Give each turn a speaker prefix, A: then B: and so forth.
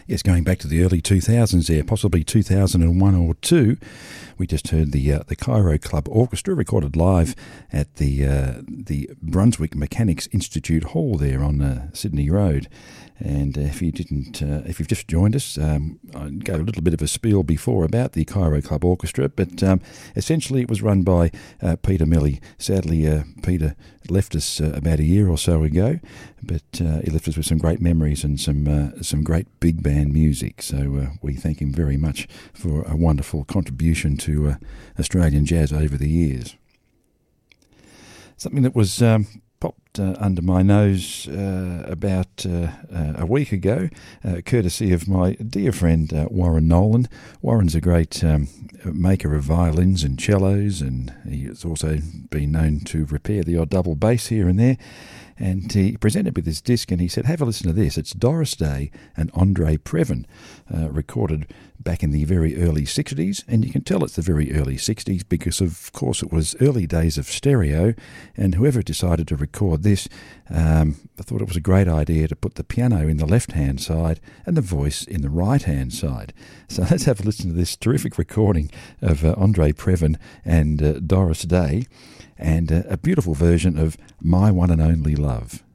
A: Yes, going back to the early 2000s there, possibly 2001 or 2. We just heard the Cairo Club Orchestra recorded live at the Brunswick Mechanics Institute Hall there on Sydney Road. And if you've just joined us, I gave a little bit of a spiel before about the Cairo Club Orchestra, but essentially it was run by Peter Milley. Sadly, Peter left us about a year or so ago, but he left us with some great memories and some great big band music. So we thank him very much for a wonderful contribution to Australian jazz over the years. Something that was popped under my nose about a week ago, courtesy of my dear friend Warren Nolan. Warren's a great maker of violins and cellos, and he has also been known to repair the odd double bass here and there. And he presented with this disc and he said, have a listen to this. It's Doris Day and Andre Previn, recorded back in the very early 60s. And you can tell it's the very early 60s because, of course, it was early days of stereo. And whoever decided to record this, I thought it was a great idea to put the piano in the left-hand side and the voice in the right-hand side. So let's have a listen to this terrific recording of Andre Previn and Doris Day, and a beautiful version of My One and Only Love.